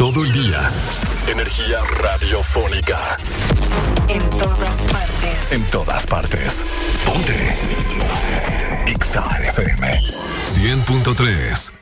Todo el día. Energía radiofónica. En todas partes. En todas partes. Ponte. Exa FM 100.3.